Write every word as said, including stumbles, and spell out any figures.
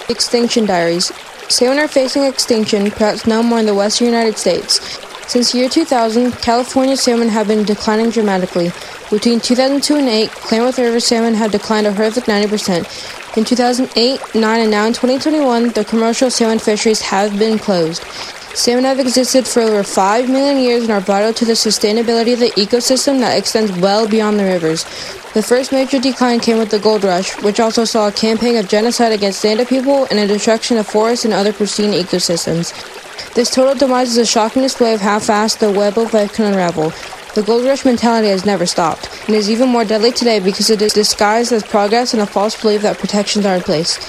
Extinction Diaries. Salmon are facing extinction, perhaps no more in the western United States. Since the year two thousand, California salmon have been declining dramatically. Between two thousand two and eight, Klamath River salmon have declined a horrific ninety percent. In two thousand eight, nine, and now in twenty twenty-one, the commercial salmon fisheries have been closed. Salmon have existed for over five million years and are vital to the sustainability of the ecosystem that extends well beyond the rivers. The first major decline came with the gold rush, which also saw a campaign of genocide against Native people and a destruction of forests and other pristine ecosystems. This total demise is a shocking display of how fast the web of life can unravel. The gold rush mentality has never stopped, and is even more deadly today because it is disguised as progress and a false belief that protections are in place.